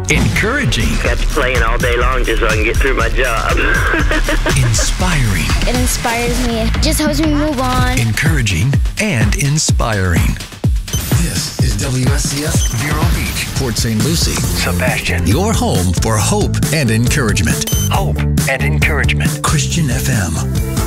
Encouraging. Kept playing all day long just so I can get through my job. Inspiring. It inspires me. It just helps me move on. Encouraging and inspiring. This is WSCF Vero Beach, Port St. Lucie, Sebastian. your home for hope and encouragement. Hope and encouragement. Christian FM.